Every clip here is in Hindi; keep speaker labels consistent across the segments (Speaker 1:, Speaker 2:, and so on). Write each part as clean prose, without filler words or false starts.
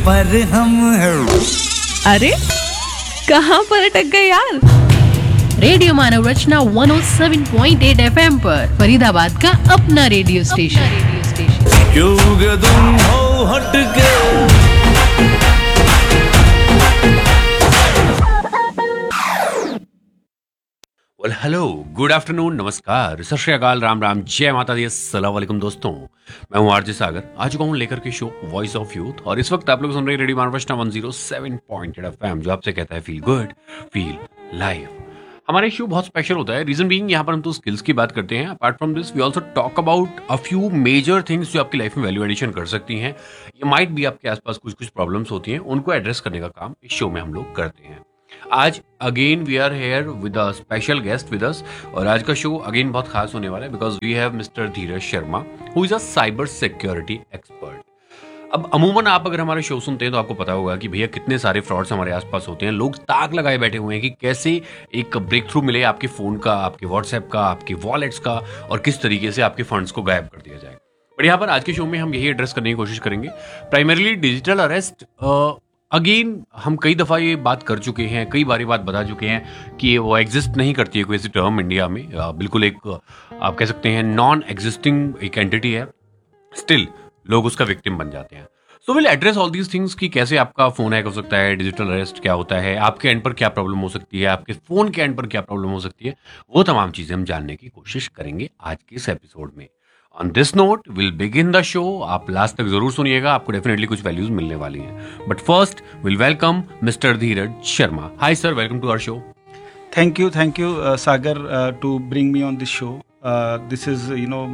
Speaker 1: पर हम।
Speaker 2: अरे कहाँ पर अटक गए यार।
Speaker 3: रेडियो मानव रचना 107.8 FM पर फरीदाबाद का अपना रेडियो स्टेशन।
Speaker 1: क्यों तुम हो हटके।
Speaker 4: वेल हेलो, गुड आफ्टरनून, नमस्कार, सत श्री अकाल, राम राम, जय माता दी, अस्सलाम वालेकुम दोस्तों। मैं हूं आरजे सागर, आ चुका हूं लेकर के शो वॉइस ऑफ यूथ और इस वक्त आप लोग सुन रहे हैं रेडियो मानव रचना 107.8 FM जो आपसे कहता है फील गुड फील लाइव। हमारा शो बहुत स्पेशल होता है, रीजन बीइंग यहाँ पर हम तो स्किल्स की बात करते हैं। Apart from this we also talk about a few major things जो आपकी लाइफ में वैल्यू एडिशन कर सकती हैं। ये माइट भी आपके आसपास कुछ कुछ प्रॉब्लम्स होती हैं, उनको एड्रेस करने का काम इस शो में हम लोग करते हैं। आज again we are here with a special guest with us और आज का शो अगेन बहुत खास होने वाला है because we have mister Dheeraj Sharma who is a cyber security expert. अब अमूमन आप अगर हमारे शो सुनते हैं तो आपको पता होगा कि भैया कितने सारे फ्रॉड्स हमारे आसपास होते हैं। लोग ताक लगाए बैठे हुए हैं कि कैसे एक ब्रेक थ्रू मिले आपके फ़ोन का, आपके व्हाट्सएप का, आपके वॉलेट्स का और किस तरीके से आपके फंड्स को गायब कर दिया जाए। बट यहाँ पर आज के शो में हम यही एड्रेस करने की कोशिश करेंगे, प्राइमरीली डिजिटल अरेस्ट। अगेन हम कई दफ़ा ये बात कर चुके हैं, कई बार ये बात बता चुके हैं कि वो एग्जिस्ट नहीं करती है कोई ऐसी टर्म इंडिया में। बिल्कुल एक आप कह सकते हैं नॉन एग्जिस्टिंग एक एंटिटी है, स्टिल लोग उसका विक्टिम बन जाते हैं। So will address all these things कि कैसे आपका फ़ोन हैक हो सकता है, डिजिटल अरेस्ट क्या होता है, आपके एंड पर क्या प्रॉब्लम हो सकती है, आपके फ़ोन के एंड पर क्या प्रॉब्लम हो सकती है, वो तमाम चीज़ें हम जानने की कोशिश करेंगे आज के इस एपिसोड में। On this note will begin the show. आप लास्ट तक जरूर सुनिएगा, आपको डेफिनेटली कुछ वैल्यूज मिलने वाली हैं। But first will welcome mister Dheeraj Sharma. Hi sir, welcome to our show.
Speaker 5: Thank you, Sagar, to bring me on this show. This is,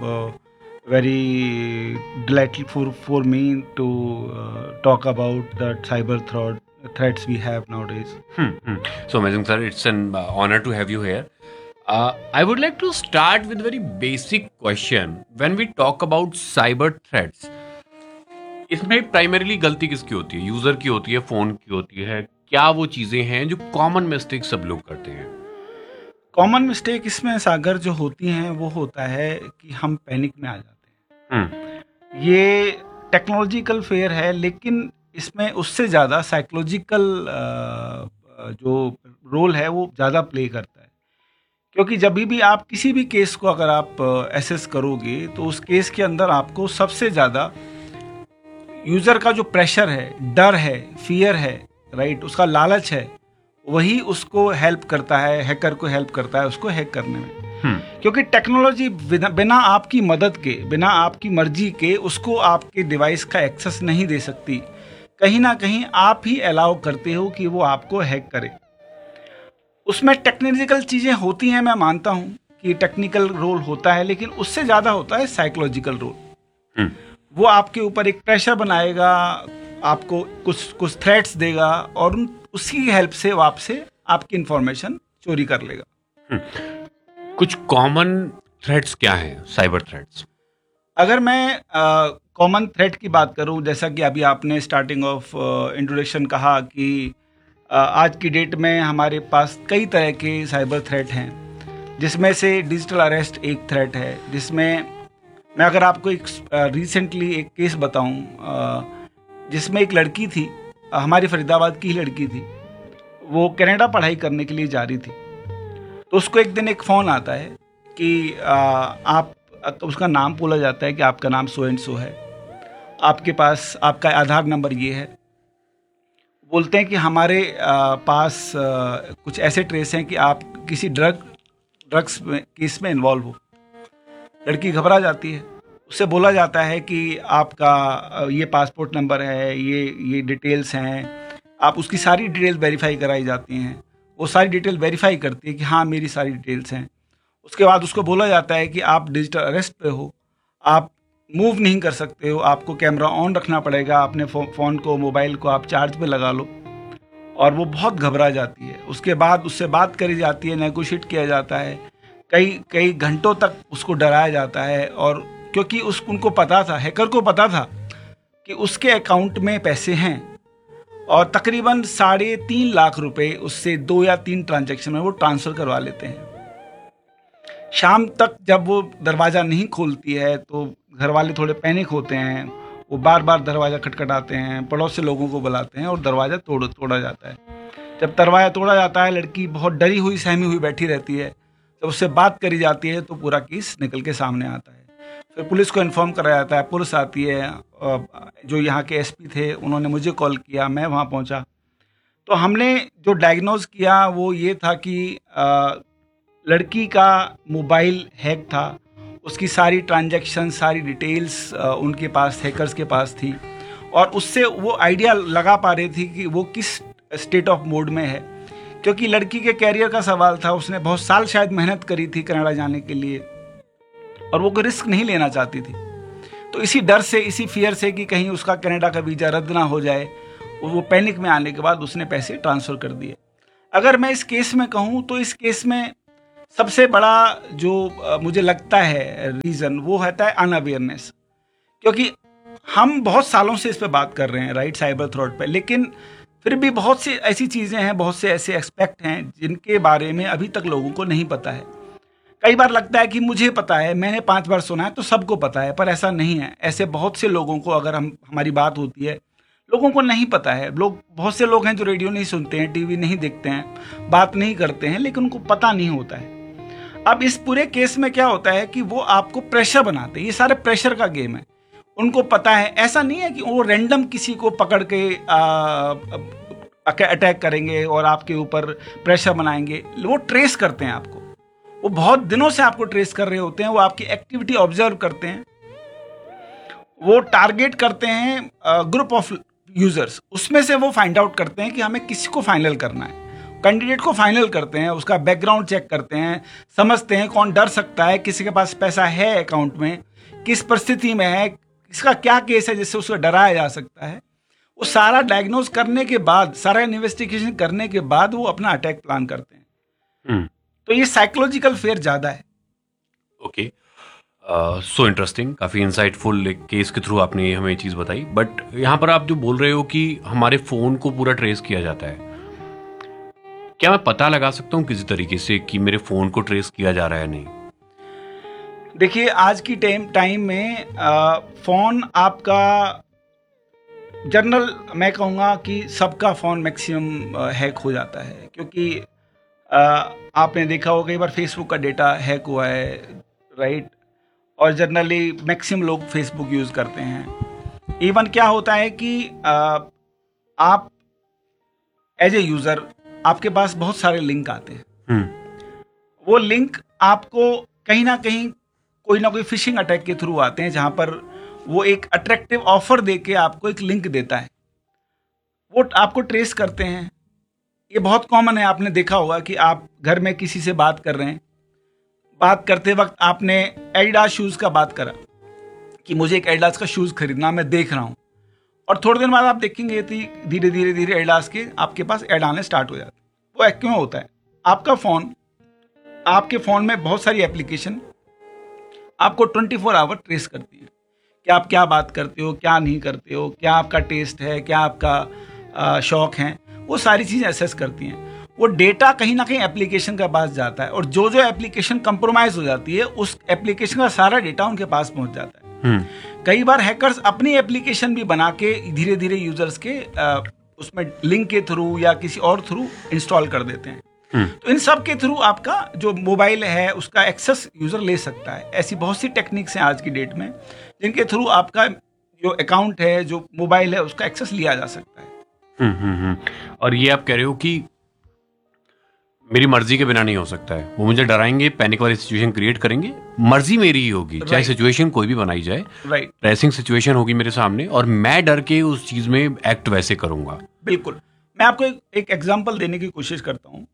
Speaker 5: very delightful for me to talk about the cyber threats we have nowadays.
Speaker 4: So amazing, sir. It's an honor to have you here. I would like to start with a very basic question. When we talk about cyber threats, इसमें प्राइमरीली गलती किसकी होती है? यूजर की होती है, फोन की होती है? क्या वो चीजें हैं जो कॉमन मिस्टेक सब लोग करते हैं?
Speaker 5: कॉमन मिस्टेक इसमें सागर जो होती हैं वो होता है कि हम पैनिक में आ जाते हैं। ये टेक्नोलॉजिकल फेयर है, लेकिन इसमें उससे ज़्यादा साइकोलॉजिकल जो रोल है वो ज़्यादा प्ले करता है। क्योंकि जब भी आप किसी भी केस को अगर आप एसेस करोगे तो उस केस के अंदर आपको सबसे ज़्यादा यूज़र का जो प्रेशर है, डर है, फियर है, राइट, उसका लालच है, वही उसको हेल्प करता है, हैकर को हेल्प करता है उसको हैक करने में। क्योंकि टेक्नोलॉजी बिना आपकी मदद के, बिना आपकी मर्जी के उसको आपके डिवाइस का एक्सेस नहीं दे सकती। कहीं ना कहीं आप ही अलाउ करते हो कि वो आपको हैक करे। उसमें टेक्निकल चीज़ें होती हैं, मैं मानता हूँ कि टेक्निकल रोल होता है, लेकिन उससे ज़्यादा होता है साइकोलॉजिकल रोल। वो आपके ऊपर एक प्रेशर बनाएगा, आपको कुछ थ्रेट्स देगा और उसकी हेल्प से वो आपसे आपकी इंफॉर्मेशन चोरी कर लेगा।
Speaker 4: कुछ कॉमन थ्रेट्स क्या हैं, साइबर थ्रेट्स?
Speaker 5: अगर मैं कॉमन थ्रेट की बात करूं, जैसा कि अभी आपने स्टार्टिंग ऑफ इंट्रोडक्शन कहा कि आज की डेट में हमारे पास कई तरह के साइबर थ्रेट हैं, जिसमें से डिजिटल अरेस्ट एक थ्रेट है। जिसमें मैं अगर आपको एक रिसेंटली एक केस बताऊं, जिसमें एक लड़की थी, हमारी फरीदाबाद की ही लड़की थी, वो कनाडा पढ़ाई करने के लिए जा रही थी। तो उसको एक दिन एक फ़ोन आता है कि आप, उसका नाम बोला जाता है कि आपका नाम सो एंड सो है, आपके पास आपका आधार नंबर ये है। बोलते हैं कि हमारे पास कुछ ऐसे ट्रेस हैं कि आप किसी ड्रग्स केस में इन्वॉल्व हो। लड़की घबरा जाती है, उससे बोला जाता है कि आपका ये पासपोर्ट नंबर है, ये डिटेल्स हैं। आप उसकी सारी डिटेल्स वेरीफाई कराई जाती हैं, वो सारी डिटेल वेरीफाई करती है कि हाँ मेरी सारी डिटेल्स हैं। उसके बाद उसको बोला जाता है कि आप डिजिटल अरेस्ट पे हो, आप मूव नहीं कर सकते हो, आपको कैमरा ऑन रखना पड़ेगा, अपने फ़ोन को, मोबाइल को आप चार्ज पे लगा लो। और वो बहुत घबरा जाती है। उसके बाद उससे बात करी जाती है, नेगोशिएट किया जाता है, कई घंटों तक उसको डराया जाता है। और क्योंकि उनको पता था, हैकर को पता था कि उसके अकाउंट में पैसे हैं और तकरीबन 3.5 लाख रुपए उससे 2 या 3 ट्रांजैक्शन में वो ट्रांसफ़र करवा लेते हैं। शाम तक जब वो दरवाज़ा नहीं खोलती है तो घर वाले थोड़े पैनिक होते हैं वो बार बार दरवाज़ा खटखटाते हैं, पड़ोसी लोगों को बुलाते हैं और दरवाज़ा तोड़ा जाता है। जब दरवाज़ा तोड़ा जाता है, लड़की बहुत डरी हुई सहमी हुई बैठी रहती है। जब उससे बात करी जाती है तो पूरा केस निकल के सामने आता है। फिर पुलिस को इन्फॉर्म कराया जाता है, पुलिस आती है, जो यहाँ के एसपी थे उन्होंने मुझे कॉल किया, मैं वहाँ पहुँचा। तो हमने जो डायग्नोज किया वो ये था कि लड़की का मोबाइल हैक था, उसकी सारी ट्रांजैक्शन, सारी डिटेल्स उनके पास, हैकर्स के पास थी, और उससे वो आइडिया लगा पा रही थी कि वो किस स्टेट ऑफ मोड में है, क्योंकि लड़की के कैरियर का सवाल था। उसने बहुत साल शायद मेहनत करी थी कनाडा जाने के लिए, और वो कोई रिस्क नहीं लेना चाहती थी। तो इसी डर से, इसी फियर से कि कहीं उसका कनाडा का वीज़ा रद्द ना हो जाए, वो पैनिक में आने के बाद उसने पैसे ट्रांसफ़र कर दिए। अगर मैं इस केस में कहूँ तो इस केस में सबसे बड़ा जो मुझे लगता है रीज़न वो होता है अनअवेयरनेस, क्योंकि हम बहुत सालों से इस पे बात कर रहे हैं, राइट, साइबर थ्रेट पे, लेकिन फिर भी बहुत सी ऐसी चीज़ें हैं, बहुत से ऐसे एस्पेक्ट हैं जिनके बारे में अभी तक लोगों को नहीं पता है। कई बार लगता है कि मुझे पता है, मैंने 5 बार सुना है तो सबको पता है, पर ऐसा नहीं है। ऐसे बहुत से लोगों को, अगर हमारी बात होती है, लोगों को नहीं पता है। बहुत से लोग हैं जो रेडियो नहीं सुनते हैं, टीवी नहीं देखते हैं, बात नहीं करते हैं, लेकिन उनको पता नहीं होता है। अब इस पूरे केस में क्या होता है कि वो आपको प्रेशर बनाते हैं, ये सारे प्रेशर का गेम है। उनको पता है, ऐसा नहीं है कि वो रैंडम किसी को पकड़ के अटैक करेंगे और आपके ऊपर प्रेशर बनाएंगे। वो ट्रेस करते हैं आपको, वो बहुत दिनों से आपको ट्रेस कर रहे होते हैं, वो आपकी एक्टिविटी ऑब्जर्व करते हैं, वो टारगेट करते हैं ग्रुप ऑफ यूजर्स, उसमें से वो फाइंड आउट करते हैं कि हमें किसी को फाइनल करना है, कैंडिडेट को फाइनल करते हैं, उसका बैकग्राउंड चेक करते हैं, समझते हैं कौन डर सकता है, किसी के पास पैसा है अकाउंट में, किस परिस्थिति में है, इसका क्या केस है जिससे उसको डराया जा सकता है। वो सारा डायग्नोज करने के बाद, सारा इन्वेस्टिगेशन करने के बाद वो अपना अटैक प्लान करते हैं। तो ये साइकोलॉजिकल फेयर ज़्यादा है।
Speaker 4: ओके, सो इंटरेस्टिंग, काफ़ी इंसाइटफुल एक केस के थ्रू आपने हमें ये चीज़ बताई। बट यहाँ पर आप जो बोल रहे हो कि हमारे फ़ोन को पूरा ट्रेस किया जाता है, क्या मैं पता लगा सकता हूँ किसी तरीके से कि मेरे फ़ोन को ट्रेस किया जा रहा है नहीं?
Speaker 5: देखिए, आज की टाइम में फ़ोन आपका जनरल, मैं कहूँगा कि सबका फ़ोन मैक्सिमम हैक हो जाता है, क्योंकि आपने देखा होगा कई बार फेसबुक का डेटा हैक हुआ है, राइट, और जनरली मैक्सिमम लोग फेसबुक यूज़ करते हैं। इवन क्या होता है कि आप एज ए यूज़र, आपके पास बहुत सारे लिंक आते हैं। वो लिंक आपको कहीं ना कहीं कोई ना कोई फिशिंग अटैक के थ्रू आते हैं, जहाँ पर वो एक अट्रैक्टिव ऑफर देके आपको एक लिंक देता है, वो आपको ट्रेस करते हैं। ये बहुत कॉमन है, आपने देखा होगा कि आप घर में किसी से बात कर रहे हैं, बात करते वक्त आपने एडिडास शूज़ का बात करा कि मुझे एक एडिडास का शूज़ खरीदना, मैं देख रहा हूँ, और थोड़ी देर बाद आप देखेंगे धीरे धीरे धीरे एडिडास के आपके पास ऐड आने स्टार्ट हो जाते हैं। वो क्यों होता है? आपके फ़ोन में बहुत सारी एप्लीकेशन आपको 24 आवर ट्रेस करती है कि आप क्या बात करते हो, क्या नहीं करते हो, क्या आपका टेस्ट है, क्या आपका शौक है, वो सारी चीज़ें असेस करती हैं। वो डेटा कहीं ना कहीं एप्लीकेशन के पास जाता है, और जो एप्लीकेशन कंप्रोमाइज हो जाती है, उस एप्लीकेशन का सारा डेटा उनके पास पहुंच जाता है। कई बार हैकर्स अपनी एप्लीकेशन भी बना के धीरे धीरे यूजर्स के उसमें लिंक के थ्रू या किसी और थ्रू इंस्टॉल कर देते हैं। तो इन सब के थ्रू आपका जो मोबाइल है उसका एक्सेस यूजर ले सकता है। ऐसी बहुत सी टेक्निक्स हैं आज की डेट में जिनके थ्रू आपका जो अकाउंट है, जो मोबाइल है, उसका एक्सेस लिया जा सकता है।
Speaker 4: और ये आप कह रहे हो कि मेरी मर्जी के बिना नहीं हो सकता है, वो मुझे डराएंगे, पैनिक वाली सिचुएशन क्रिएट करेंगे, मर्जी मेरी ही होगी, चाहे सिचुएशन कोई भी बनाई जाए,
Speaker 5: राइट,
Speaker 4: प्रेसिंग सिचुएशन होगी मेरे सामने और मैं डर के उस चीज में एक्ट वैसे करूंगा।
Speaker 5: बिल्कुल। मैं आपको एक एग्जांपल देने की कोशिश करता हूं।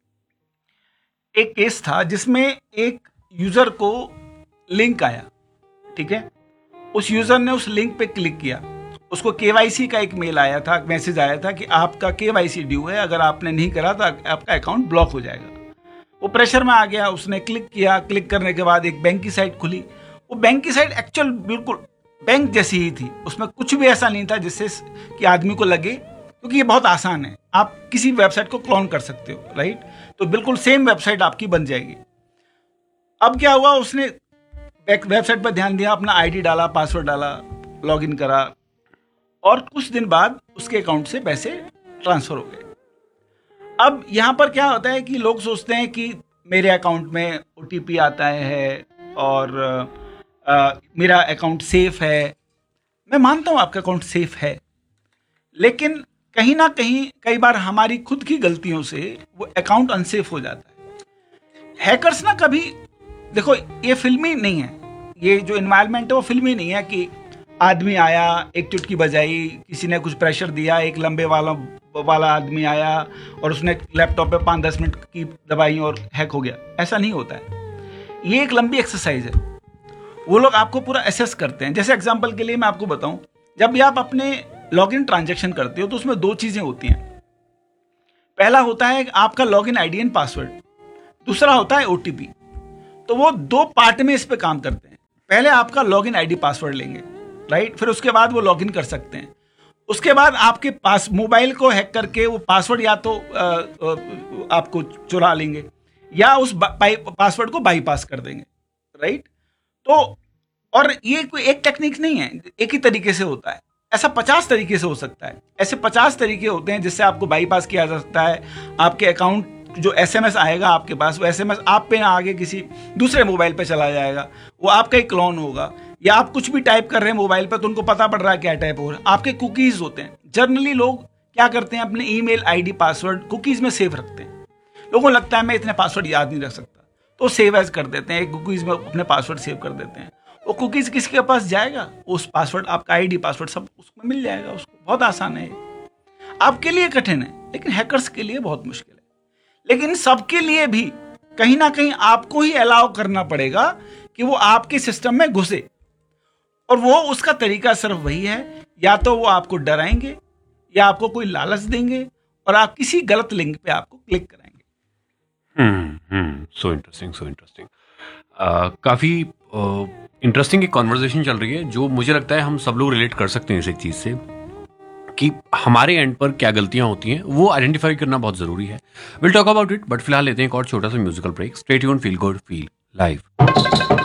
Speaker 5: एक केस था जिसमें एक यूजर को लिंक आया, ठीक है, उस यूजर ने उस लिंक पे क्लिक किया, उसको केवाईसी का एक मेल आया था, मैसेज आया था कि आपका केवाईसी ड्यू है, अगर आपने नहीं करा तो आपका अकाउंट ब्लॉक हो जाएगा। वो प्रेशर में आ गया, उसने क्लिक किया, क्लिक करने के बाद एक बैंक की साइट खुली। वो बैंक की साइट एक्चुअल बिल्कुल बैंक जैसी ही थी, उसमें कुछ भी ऐसा नहीं था जिससे कि आदमी को लगे, क्योंकि ये बहुत आसान है, आप किसी वेबसाइट को क्लोन कर सकते हो, राइट, तो बिल्कुल सेम वेबसाइट आपकी बन जाएगी। अब क्या हुआ, उसने वेबसाइट पर ध्यान दिया, अपना आईडी डाला, पासवर्ड डाला, लॉगिन करा और कुछ दिन बाद उसके अकाउंट से पैसे ट्रांसफ़र हो गए। अब यहाँ पर क्या होता है कि लोग सोचते हैं कि मेरे अकाउंट में OTP आता है और मेरा अकाउंट सेफ है। मैं मानता हूँ आपका अकाउंट सेफ है, लेकिन कहीं ना कहीं कई बार हमारी खुद की गलतियों से वो अकाउंट अनसेफ हो जाता है। हैकर्स ना कभी, देखो ये फिल्मी नहीं है, ये जो इन्वायरमेंट है वो फिल्मी नहीं है कि आदमी आया, एक चुटकी बजाई, किसी ने कुछ प्रेशर दिया, एक लंबे वाला आदमी आया और उसने लैपटॉप पे 5-10 मिनट की दबाई और हैक हो गया। ऐसा नहीं होता है। ये एक लंबी एक्सरसाइज है। वो लोग आपको पूरा एसेस करते हैं। जैसे एग्जांपल के लिए मैं आपको बताऊं, जब भी आप अपने लॉगिन ट्रांजैक्शन करते हो तो उसमें 2 चीज़ें होती हैं। पहला होता है आपका लॉगिन आईडी एंड पासवर्ड, दूसरा होता है OTP। तो वो 2 पार्ट में इस पे काम करते हैं। पहले आपका लॉगिन आईडी पासवर्ड लेंगे, राइट, फिर उसके बाद वो लॉगिन कर सकते हैं। उसके बाद आपके पास मोबाइल को हैक करके वो पासवर्ड या तो आपको चुरा लेंगे या उस पासवर्ड को बाईपास कर देंगे, राइट। तो और ये कोई एक टेक्निक नहीं है, एक ही तरीके से होता है। ऐसा 50 तरीके से हो सकता है। ऐसे 50 तरीके होते हैं जिससे आपको बाईपास किया जा सकता है। आपके अकाउंट जो SMS आएगा आपके पास, वो SMS आप पे ना आगे किसी दूसरे मोबाइल पे चला जाएगा, वो आपका ही क्लोन होगा। या आप कुछ भी टाइप कर रहे हैं मोबाइल पे तो उनको पता पड़ रहा है क्या टाइप हो रहा है। आपके कुकीज़ होते हैं। जनरली लोग क्या करते हैं, अपने ईमेल आईडी पासवर्ड कुकीज़ में सेव रखते हैं। लोगों को लगता है मैं इतने पासवर्ड याद नहीं रख सकता, तो सेव एज कर देते हैं, एक कुकीज़ में अपने पासवर्ड सेव कर देते हैं। वो कुकीज़ किसके पास जाएगा, उस पासवर्ड, आपका आईडी पासवर्ड सब उसमें मिल जाएगा उसको। बहुत आसान है, आपके लिए कठिन है लेकिन हैकर्स के लिए बहुत मुश्किल है। लेकिन सबके लिए भी कहीं ना कहीं आपको ही अलाउ करना पड़ेगा कि वो आपके सिस्टम में घुसे, और वो उसका तरीका सिर्फ वही है, या तो वो आपको डराएंगे या आपको कोई लालच देंगे और आप किसी गलत लिंक पे आपको क्लिक कराएंगे।
Speaker 4: So interesting. काफी इंटरेस्टिंग एक कॉन्वर्सेशन चल रही है जो मुझे लगता है हम सब लोग रिलेट कर सकते हैं इस एक चीज से कि हमारे एंड पर क्या गलतियां होती हैं, वो आइडेंटिफाई करना बहुत जरूरी है। Will talk about it, but फिलहाल लेते हैं एक और छोटा सा musical break. Stay tuned, feel good, feel live.